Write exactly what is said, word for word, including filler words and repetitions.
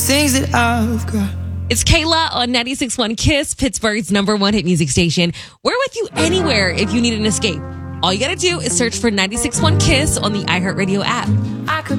Things that I've got. It's Kayla on ninety-six point one KISS, Pittsburgh's number one hit music station. We're with you anywhere if you need an escape. All you gotta do is search for ninety-six point one KISS on the iHeartRadio app. I could